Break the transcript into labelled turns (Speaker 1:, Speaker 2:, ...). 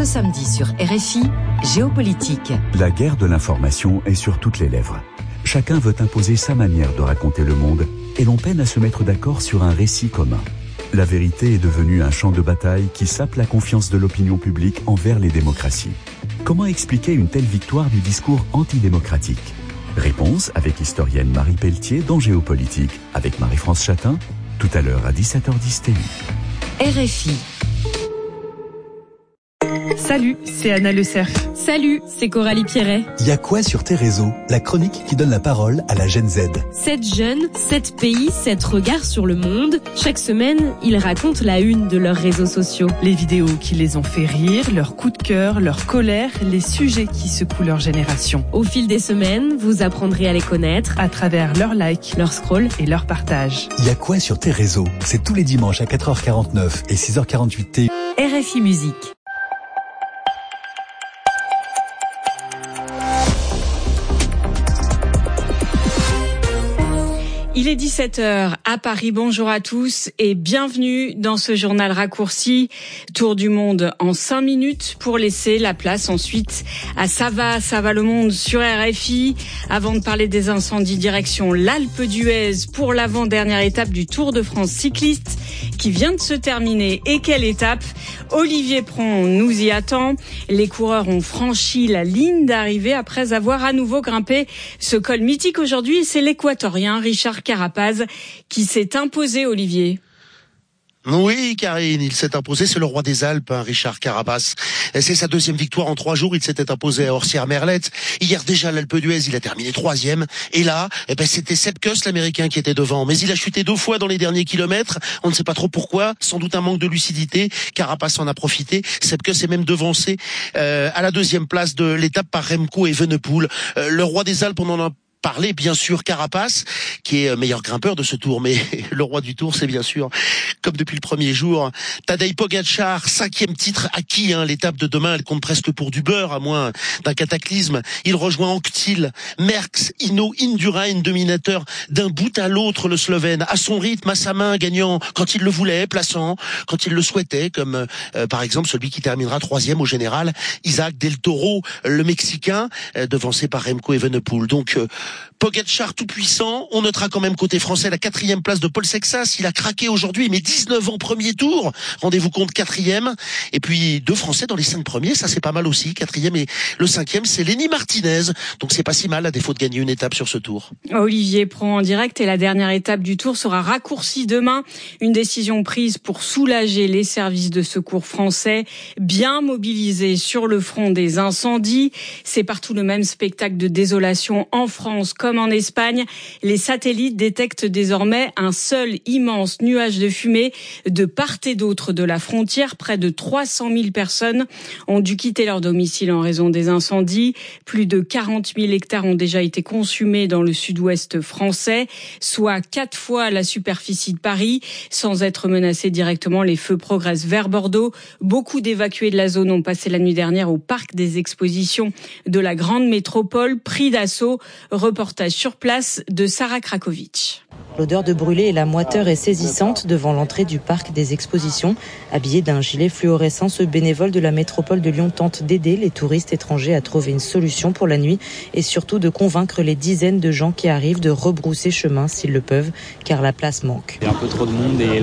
Speaker 1: Ce samedi sur RFI, Géopolitique.
Speaker 2: La guerre de l'information est sur toutes les lèvres. Chacun veut imposer sa manière de raconter le monde et l'on peine à se mettre d'accord sur un récit commun. La vérité est devenue un champ de bataille qui sape la confiance de l'opinion publique envers les démocraties. Comment expliquer une telle victoire du discours antidémocratique ? Réponse avec l'historienne Marie Pelletier dans Géopolitique, avec Marie-France Chatin, tout à l'heure à 17h10 TU.
Speaker 1: RFI.
Speaker 3: Salut, c'est Anna Le Cerf.
Speaker 4: Salut, c'est Coralie Pierret.
Speaker 5: Il y a quoi sur tes réseaux ? La chronique qui donne la parole à la Gen Z.
Speaker 4: 7 jeunes, 7 pays, 7 regards sur le monde. Chaque semaine, ils racontent la une de leurs réseaux sociaux.
Speaker 3: Les vidéos qui les ont fait rire, leurs coups de cœur, leur colère, les sujets qui secouent leur génération.
Speaker 4: Au fil des semaines, vous apprendrez à les connaître
Speaker 3: à travers leurs likes,
Speaker 4: leurs scrolls
Speaker 3: et leurs partages.
Speaker 5: Il y a quoi sur tes réseaux ? C'est tous les dimanches à 4h49 et 6h48 TU.
Speaker 1: RFI Musique.
Speaker 6: Il est 17h à Paris, bonjour à tous et bienvenue dans ce journal raccourci. Tour du monde en 5 minutes pour laisser la place ensuite à Ça va le monde sur RFI. Avant de parler des incendies, direction l'Alpe d'Huez pour l'avant-dernière étape du Tour de France cycliste qui vient de se terminer. Et quelle étape ? Olivier Pron nous y attend. Les coureurs ont franchi la ligne d'arrivée après avoir à nouveau grimpé ce col mythique aujourd'hui et c'est l'équatorien Richard Carapaz qui s'est imposé, Olivier.
Speaker 7: Oui, Karine, il s'est imposé, c'est le roi des Alpes, Richard Carapaz. C'est sa deuxième victoire en 3 jours, il s'était imposé à Orsières-Merlette. Hier déjà, à l'Alpe d'Huez, il a terminé 3e. Et là, c'était Sepp Kuss, l'Américain, qui était devant. Mais il a chuté 2 fois dans les derniers kilomètres. On ne sait pas trop pourquoi. Sans doute un manque de lucidité. Carapaz en a profité. Sepp Kuss est même devancé à la 2e place de l'étape par Remco Evenepoel. Le roi des Alpes, on en a parler, bien sûr, Carapaz, qui est meilleur grimpeur de ce tour, mais le roi du tour, c'est bien sûr, comme depuis le premier jour, Tadej Pogačar, 5e titre acquis, l'étape de demain, elle compte presque pour du beurre, à moins d'un cataclysme. Il rejoint Anctil, Merckx, Hino, Indurain, dominateur d'un bout à l'autre, le Slovène, à son rythme, à sa main, gagnant quand il le voulait, plaçant quand il le souhaitait, comme par exemple celui qui terminera 3e au général, Isaac Del Toro, le Mexicain, devancé par Remco Evenepoel. Donc, Pogačar tout puissant. On notera quand même côté français la 4e place de Paul Sexas. Il a craqué aujourd'hui, mais 19 ans premier tour. Rendez-vous compte, 4e. Et puis 2 Français dans les 5 premiers, ça c'est pas mal aussi. 4e et le 5e, c'est Lenny Martinez. Donc c'est pas si mal à défaut de gagner une étape sur ce tour.
Speaker 6: Olivier prend en direct et la dernière étape du tour sera raccourcie demain. Une décision prise pour soulager les services de secours français, bien mobilisés sur le front des incendies. C'est partout le même spectacle de désolation en France comme en Espagne. Les satellites détectent désormais un seul immense nuage de fumée de part et d'autre de la frontière. Près de 300 000 personnes ont dû quitter leur domicile en raison des incendies. Plus de 40 000 hectares ont déjà été consumés dans le sud-ouest français, soit 4 fois la superficie de Paris. Sans être menacés directement, les feux progressent vers Bordeaux. Beaucoup d'évacués de la zone ont passé la nuit dernière au parc des expositions de la grande métropole, pris d'assaut. Reportage sur place de Sarah Krakovic.
Speaker 8: L'odeur de brûlé et la moiteur est saisissante devant l'entrée du parc des expositions. Habillé d'un gilet fluorescent, ce bénévole de la métropole de Lyon tente d'aider les touristes étrangers à trouver une solution pour la nuit et surtout de convaincre les dizaines de gens qui arrivent de rebrousser chemin s'ils le peuvent, car la place manque.
Speaker 9: Il y a un peu trop de monde et